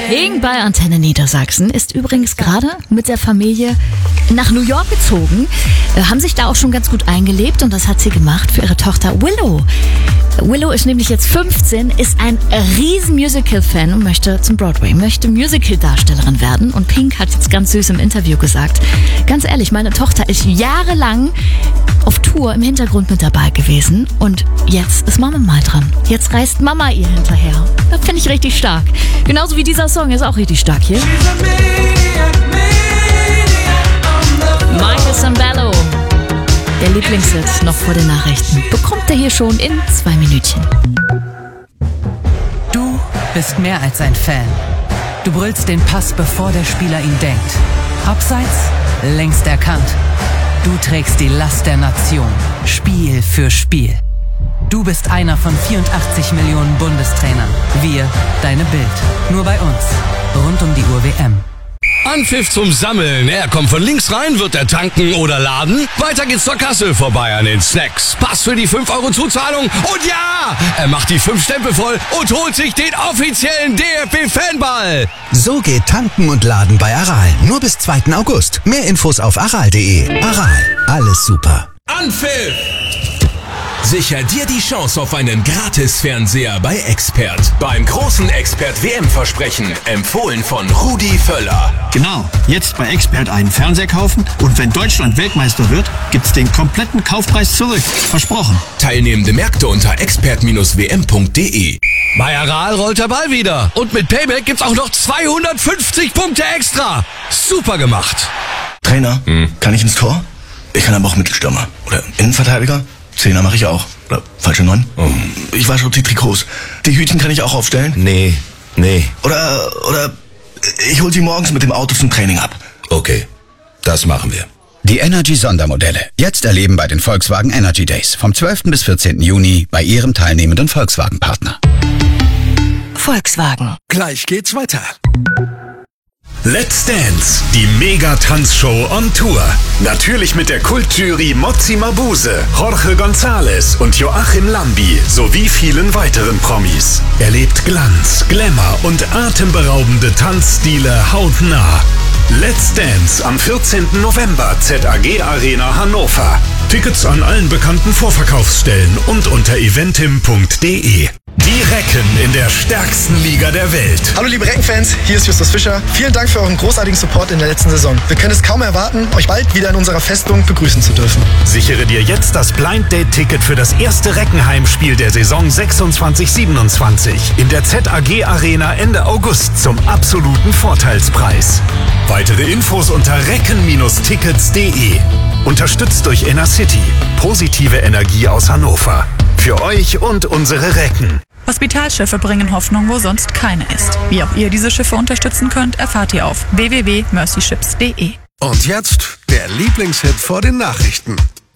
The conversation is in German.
Pink bei Antenne Niedersachsen ist übrigens gerade mit der Familie nach New York gezogen, haben sich da auch schon ganz gut eingelebt und das hat sie gemacht für ihre Tochter Willow. Willow ist nämlich jetzt 15, ist ein riesen Musical-Fan und möchte Musical-Darstellerin werden. Und Pink hat jetzt ganz süß im Interview gesagt, ganz ehrlich, meine Tochter ist jahrelang auf Tour im Hintergrund mit dabei gewesen und jetzt ist Mama mal dran. Jetzt reist Mama ihr hinterher. Das finde ich richtig stark. Genauso wie dieser Song ist auch richtig stark hier. Michael Sambello. Der Lieblingshit noch vor den Nachrichten bekommt er hier schon in 2 Minütchen. Du bist mehr als ein Fan. Du brüllst den Pass, bevor der Spieler ihn denkt. Abseits, längst erkannt. Du trägst die Last der Nation, Spiel für Spiel. Du bist einer von 84 Millionen Bundestrainern. Wir, deine Bild. Nur bei uns. Rund um die Uhr WM. Anpfiff zum Sammeln. Er kommt von links rein, wird er tanken oder laden. Weiter geht's zur Kasse, vorbei an den Snacks. Pass für die 5 € Zuzahlung. Und ja, er macht die 5 Stempel voll und holt sich den offiziellen DFB-Fanball. So geht Tanken und Laden bei Aral. Nur bis 2. August. Mehr Infos auf aral.de. Aral, alles super. Anpfiff! Sicher dir die Chance auf einen Gratis-Fernseher bei Expert. Beim großen Expert-WM-Versprechen. Empfohlen von Rudi Völler. Genau, jetzt bei Expert einen Fernseher kaufen und wenn Deutschland Weltmeister wird, gibt's den kompletten Kaufpreis zurück. Versprochen. Teilnehmende Märkte unter expert-wm.de. Bei Aral rollt der Ball wieder. Und mit Payback gibt's auch noch 250 Punkte extra. Super gemacht. Trainer, kann ich ins Tor? Ich kann aber auch Mittelstürmer. Oder Innenverteidiger? 10er mache ich auch. Oder falsche 9? Ich wasche auch die Trikots. Die Hütchen kann ich auch aufstellen? Nee. Oder ich hol sie morgens mit dem Auto zum Training ab. Okay, das machen wir. Die Energy-Sondermodelle. Jetzt erleben bei den Volkswagen Energy Days. Vom 12. bis 14. Juni bei Ihrem teilnehmenden Volkswagen-Partner. Volkswagen. Gleich geht's weiter. Let's Dance, die Mega-Tanzshow on Tour. Natürlich mit der Kultjury Mozzi Mabuse, Jorge González und Joachim Lambi sowie vielen weiteren Promis. Erlebt Glanz, Glamour und atemberaubende Tanzstile hautnah. Let's Dance am 14. November, ZAG Arena Hannover. Tickets an allen bekannten Vorverkaufsstellen und unter eventim.de. Die Recken in der stärksten Liga der Welt. Hallo liebe Reckenfans, hier ist Justus Fischer. Vielen Dank für euren großartigen Support in der letzten Saison. Wir können es kaum erwarten, euch bald wieder in unserer Festung begrüßen zu dürfen. Sichere dir jetzt das Blind Date Ticket für das erste Reckenheimspiel der Saison 26/27 in der ZAG Arena Ende August zum absoluten Vorteilspreis. Weitere Infos unter recken-tickets.de. Unterstützt durch Inner-City. Positive Energie aus Hannover. Für euch und unsere Recken. Hospitalschiffe bringen Hoffnung, wo sonst keine ist. Wie auch ihr diese Schiffe unterstützen könnt, erfahrt ihr auf www.mercyships.de. Und jetzt der Lieblingshit vor den Nachrichten.